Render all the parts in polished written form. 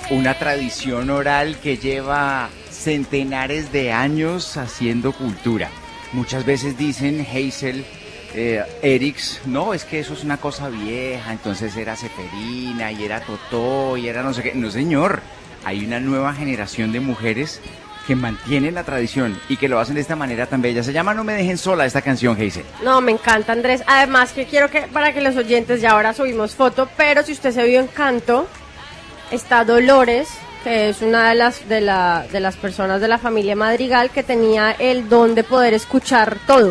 una tradición oral que lleva centenares de años haciendo cultura. Muchas veces dicen, Hazel, Erics, no, es que eso es una cosa vieja, entonces era Ceferina y era Totó y era no sé qué. No, señor, hay una nueva generación de mujeres que mantienen la tradición y que lo hacen de esta manera tan bella. Se llama No me dejen sola esta canción, Hazel. No, me encanta, Andrés. Además que quiero que, para que los oyentes, ya ahora subimos foto, pero si usted se vio en canto, está Dolores, que es una de las personas de la familia Madrigal que tenía el don de poder escuchar todo.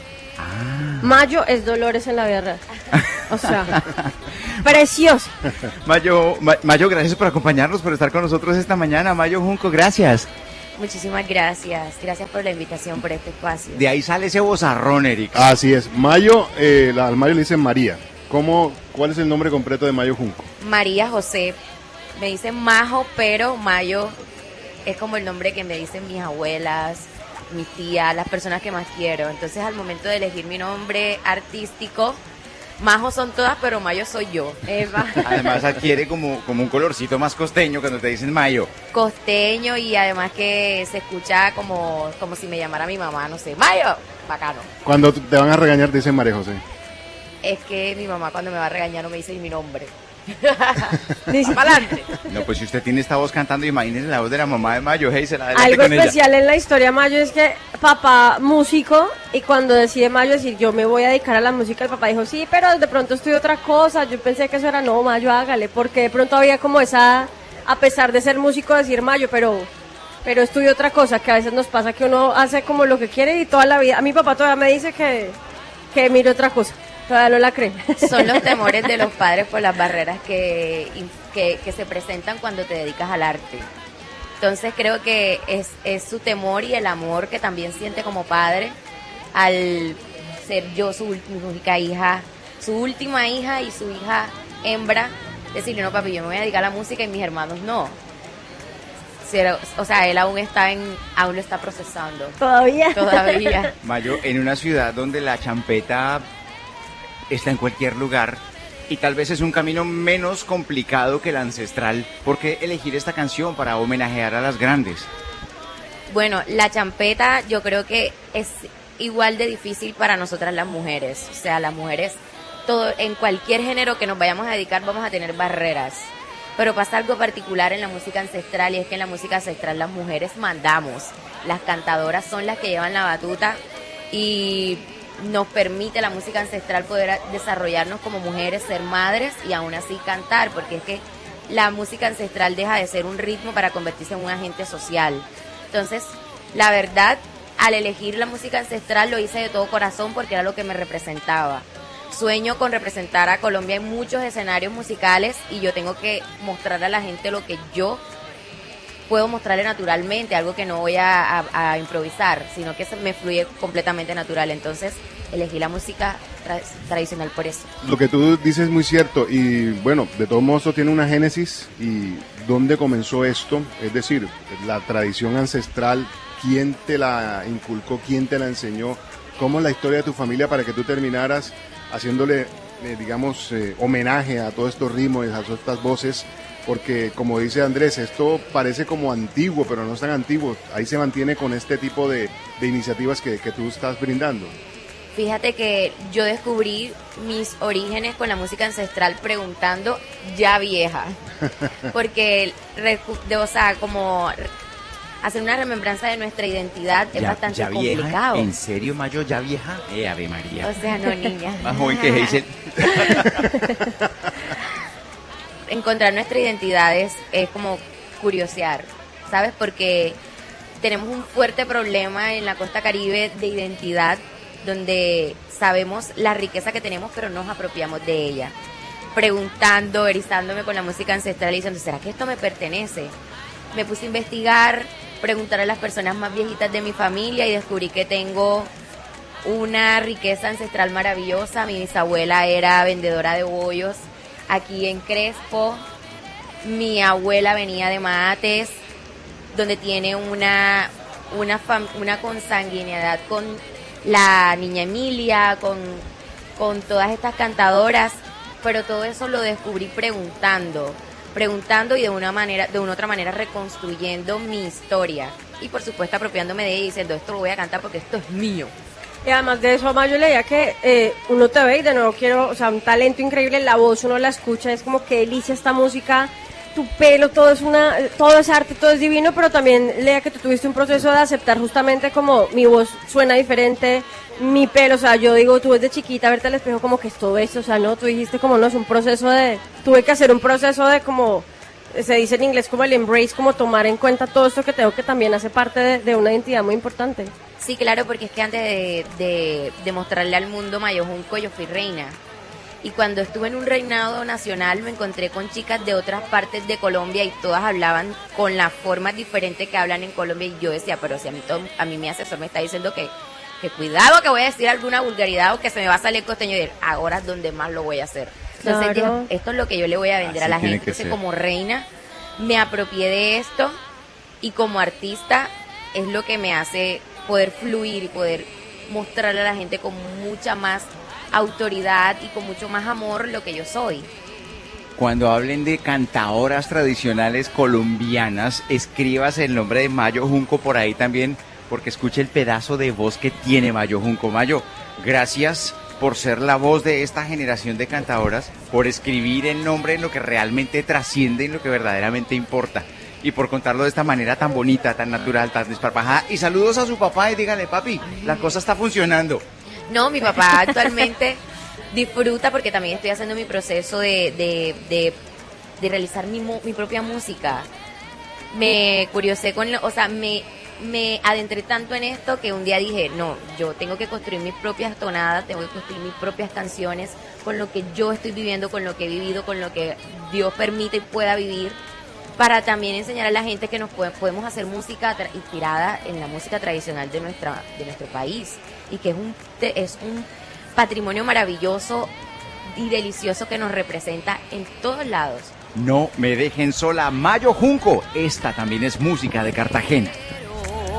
Mayo es Dolores en la vida real. O sea, preciosa. Mayo, gracias por acompañarnos, por estar con nosotros esta mañana. Mayo Junco, gracias. Muchísimas gracias. Gracias por la invitación, por este espacio. De ahí sale ese vozarrón, Eric. Así es. Mayo, al Mayo le dicen María. ¿Cuál es el nombre completo de Mayo Junco? María José. Me dicen Majo, pero Mayo es como el nombre que me dicen mis abuelas, mi tía, las personas que más quiero. Entonces, al momento de elegir mi nombre artístico, Majo son todas, pero Mayo soy yo. Eva. Además adquiere como un colorcito más costeño cuando te dicen Mayo. Costeño, y además que se escucha como si me llamara mi mamá, no sé, Mayo, bacano. Cuando te van a regañar te dicen María José. Es que mi mamá cuando me va a regañar no me dice mi nombre. Dice para adelante. No, pues si usted tiene esta voz cantando, imagínese la voz de la mamá de Mayo. Hey, se la adelante Algo con especial ella. en la historia de Mayo es que papá músico, y cuando decide Mayo decir yo me voy a dedicar a la música, el papá dijo sí, pero de pronto estudio otra cosa. Yo pensé que eso era no, Mayo, hágale, porque de pronto había como esa, a pesar de ser músico, decir Mayo, pero estudio otra cosa, que a veces nos pasa que uno hace como lo que quiere y toda la vida. A mi papá todavía me dice que mire otra cosa. Todavía no la creen. Son los temores de los padres por las barreras que se presentan cuando te dedicas al arte. Entonces creo que es su temor y el amor que también siente como padre al ser yo su única hija, su última hija y su hija hembra, decirle no papi, yo me voy a dedicar a la música y mis hermanos no. O sea, él aún lo está procesando. Todavía. Mayo, en una ciudad donde la champeta está en cualquier lugar y tal vez es un camino menos complicado que el ancestral, ¿por qué elegir esta canción para homenajear a las grandes? Bueno, la champeta yo creo que es igual de difícil para nosotras las mujeres. O sea, las mujeres, en cualquier género que nos vayamos a dedicar vamos a tener barreras. Pero pasa algo particular en la música ancestral, y es que en la música ancestral las mujeres mandamos. Las cantadoras son las que llevan la batuta y nos permite la música ancestral poder desarrollarnos como mujeres, ser madres y aún así cantar, porque es que la música ancestral deja de ser un ritmo para convertirse en un agente social. Entonces, la verdad, al elegir la música ancestral lo hice de todo corazón porque era lo que me representaba. Sueño con representar a Colombia en muchos escenarios musicales y yo tengo que mostrarle a la gente lo que yo puedo mostrarle naturalmente, algo que no voy a improvisar, sino que me fluye completamente natural. Entonces elegí la música tradicional por eso. Lo que tú dices es muy cierto, y bueno, de todos modos esto tiene una génesis. ¿Y dónde comenzó esto? Es decir, la tradición ancestral, ¿quién te la inculcó? ¿Quién te la enseñó? ¿Cómo es la historia de tu familia para que tú terminaras haciéndole, digamos, homenaje a todos estos ritmos, a todas estas voces? Porque, como dice Andrés, esto parece como antiguo, pero no es tan antiguo. Ahí se mantiene con este tipo de iniciativas que tú estás brindando. Fíjate que yo descubrí mis orígenes con la música ancestral preguntando ya vieja. Porque, o sea, como hacer una remembranza de nuestra identidad es bastante complicado. ¿En serio, Mayo, ya vieja? Ave María. O sea, no, niña. Más joven que Hazel. Encontrar nuestra identidad es como curiosear, ¿sabes? Porque tenemos un fuerte problema en la costa Caribe de identidad, donde sabemos la riqueza que tenemos, pero no nos apropiamos de ella. Preguntando, erizándome con la música ancestral y diciendo, ¿será que esto me pertenece? Me puse a investigar, preguntar a las personas más viejitas de mi familia y descubrí que tengo una riqueza ancestral maravillosa. Mi bisabuela era vendedora de bollos aquí en Crespo. Mi abuela venía de Mahates, donde tiene una consanguinidad con la niña Emilia, con todas estas cantadoras, pero todo eso lo descubrí preguntando. preguntando y de una otra manera reconstruyendo mi historia. Y por supuesto apropiándome de ella y diciendo, esto lo voy a cantar porque esto es mío. Y además de eso, Ama, yo leía que uno te ve y de nuevo o sea, un talento increíble, la voz uno la escucha, es como que delicia esta música, tu pelo, todo es arte, todo es divino, pero también leía que tú tuviste un proceso de aceptar justamente como mi voz suena diferente, mi pelo, o sea, yo digo, tú desde chiquita verte al espejo como que es todo esto, o sea, no, tú dijiste como no, es un proceso tuve que hacer un proceso de como, se dice en inglés como el embrace, como tomar en cuenta todo esto que tengo que también hace parte de una identidad muy importante. Sí, claro, porque es que antes de mostrarle al mundo Mayo Junco, yo fui reina. Y cuando estuve en un reinado nacional me encontré con chicas de otras partes de Colombia y todas hablaban con las formas diferentes que hablan en Colombia. Y yo decía, pero si a mí mi asesor me está diciendo que cuidado que voy a decir alguna vulgaridad o que se me va a salir costeño. Y ahora es donde más lo voy a hacer. Entonces claro. dije, esto es lo que yo le voy a vender Así a la tiene gente. que Entonces ser. como reina me apropié de esto y como artista es lo que me hace poder fluir y poder mostrarle a la gente con mucha más autoridad y con mucho más amor lo que yo soy. Cuando hablen de cantadoras tradicionales colombianas, escribas el nombre de Mayo Junco por ahí también, porque escuche el pedazo de voz que tiene Mayo Junco. Mayo, gracias por ser la voz de esta generación de cantadoras, por escribir el nombre en lo que realmente trasciende, en lo que verdaderamente importa, y por contarlo de esta manera tan bonita, tan natural, tan desparpajada. Y saludos a su papá y dígale, papi, la cosa está funcionando. No, mi papá actualmente disfruta porque también estoy haciendo mi proceso de realizar mi propia música. Me curiosé me adentré tanto en esto que un día dije, no, yo tengo que construir mis propias tonadas, tengo que construir mis propias canciones con lo que yo estoy viviendo, con lo que he vivido, con lo que Dios permite y pueda vivir, para también enseñar a la gente que podemos hacer música inspirada en la música tradicional de nuestro país y que es un patrimonio maravilloso y delicioso que nos representa en todos lados. No me dejen sola, Mayo Junco. Esta también es música de Cartagena.